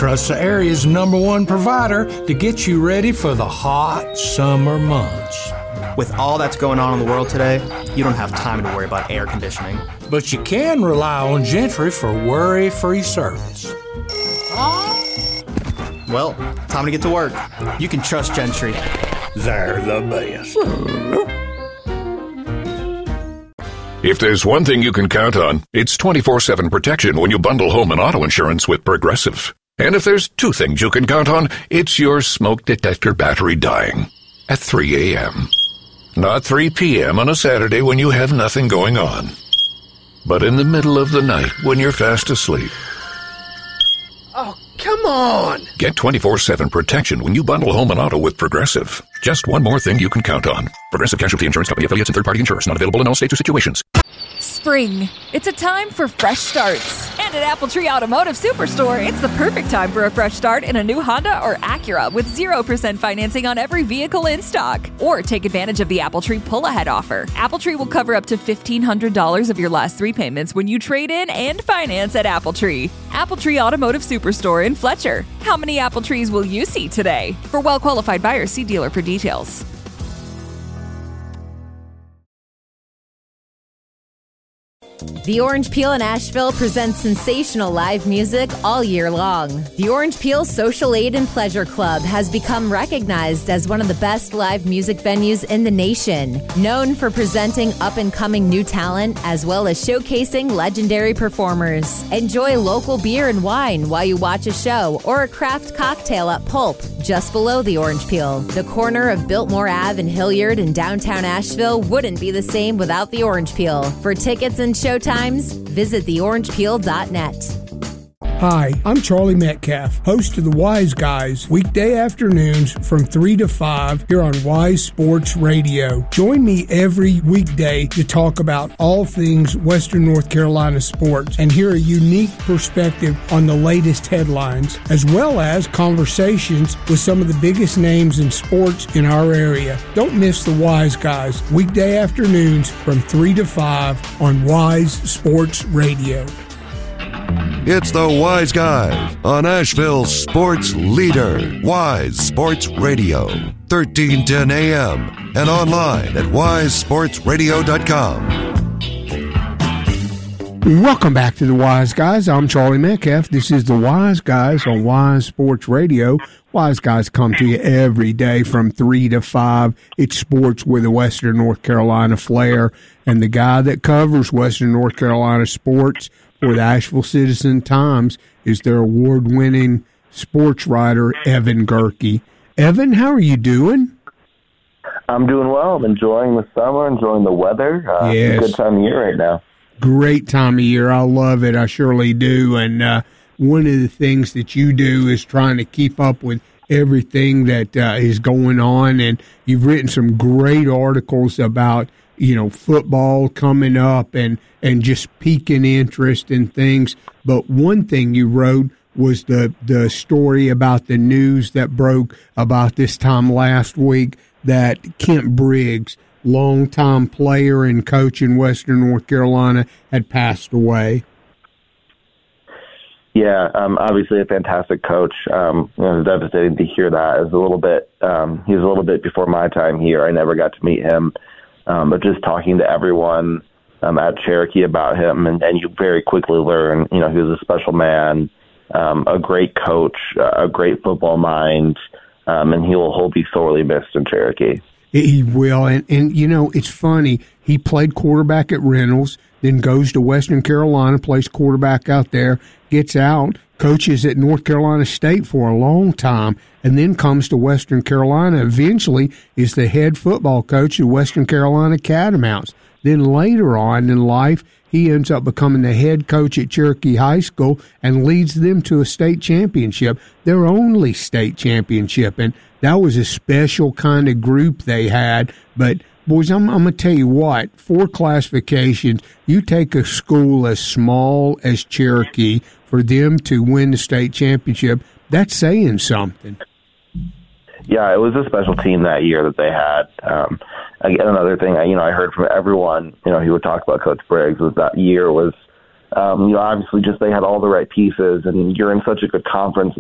trust the area's #1 provider to get you ready for the hot summer months. With all that's going on in the world today, you don't have time to worry about air conditioning. But you can rely on Gentry for worry-free service. Well, time to get to work. You can trust Gentry. They're the best. If there's one thing you can count on, it's 24/7 protection when you bundle home and auto insurance with Progressive. And if there's two things you can count on, it's your smoke detector battery dying at 3 a.m. Not 3 p.m. on a Saturday when you have nothing going on, but in the middle of the night when you're fast asleep. Oh, come on! Get 24/7 protection when you bundle home and auto with Progressive. Just one more thing you can count on. Progressive Casualty Insurance Company affiliates and third-party insurers. Not available in all states or situations. Spring. It's a time for fresh starts. And at Apple Tree Automotive Superstore, it's the perfect time for a fresh start in a new Honda or Acura with 0% financing on every vehicle in stock. Or take advantage of the Apple Tree pull-ahead offer. Apple Tree will cover up to $1,500 of your last 3 payments when you trade in and finance at Apple Tree. Apple Tree Automotive Superstore in Fletcher. How many Apple Trees will you see today? For well-qualified buyers, see dealer for details. The Orange Peel in Asheville presents sensational live music all year long. The Orange Peel Social Aid and Pleasure Club has become recognized as one of the best live music venues in the nation, known for presenting up-and-coming new talent as well as showcasing legendary performers. Enjoy local beer and wine while you watch a show or a craft cocktail at Pulp, just below the Orange Peel. The corner of Biltmore Ave and Hilliard in downtown Asheville wouldn't be the same without the Orange Peel. For tickets and showtimes, visit theorangepeel.net. Hi, I'm Charlie Metcalf, host of the Wise Guys, weekday afternoons from 3 to 5 here on Wise Sports Radio. Join me every weekday to talk about all things Western North Carolina sports and hear a unique perspective on the latest headlines, as well as conversations with some of the biggest names in sports in our area. Don't miss the Wise Guys, weekday afternoons from 3 to 5 on Wise Sports Radio. It's the Wise Guys on Asheville's sports leader, Wise Sports Radio, 1310 AM, and online at wisesportsradio.com. Welcome back to the Wise Guys. I'm Charlie Metcalf. This is the Wise Guys on Wise Sports Radio. Wise Guys come to you every day from 3 to 5. It's sports with a Western North Carolina flair. And the guy that covers Western North Carolina sports for the Asheville Citizen-Times is their award-winning sports writer, Evan Gerke. Evan, how are you doing? I'm doing well. I'm enjoying the summer, enjoying the weather. Yes. It's a good time of year right now. Great time of year. I love it. I surely do. And one of the things that you do is trying to keep up with everything that is going on. And you've written some great articles about, you know, football coming up and just piquing interest in things. But one thing you wrote was the story about the news that broke about this time last week that Kent Briggs, longtime player and coach in Western North Carolina, had passed away. Yeah, obviously a fantastic coach. It was devastating to hear that. It was a little bit, he was a little bit before my time here. I never got to meet him. But just talking to everyone at Cherokee about him, and you very quickly learn, you know, he was a special man, a great coach, a great football mind, and he will be sorely missed in Cherokee. He will, and you know, it's funny. He played quarterback at Reynolds, then goes to Western Carolina, plays quarterback out there, gets out, coaches at North Carolina State for a long time, and then comes to Western Carolina. Eventually is the head football coach at Western Carolina Catamounts. Then later on in life, he ends up becoming the head coach at Cherokee High School and leads them to a state championship, their only state championship. And that was a special kind of group they had. But, boys, I'm going to tell you what, 4 classifications, you take a school as small as Cherokee, for them to win the state championship, that's saying something. Yeah, it was a special team that year that they had. Again, another thing, I heard from everyone, who would talk about Coach Briggs was that year was, obviously just they had all the right pieces, and you're in such a good conference